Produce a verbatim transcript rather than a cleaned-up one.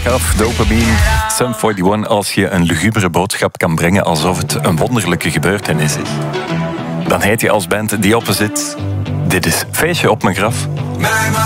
dak af, dopamine, Sum eenenveertig. Als je een lugubere boodschap kan brengen alsof het een wonderlijke gebeurtenis is, dan heet je als band The Opposite. Dit is Feestje op mijn graf.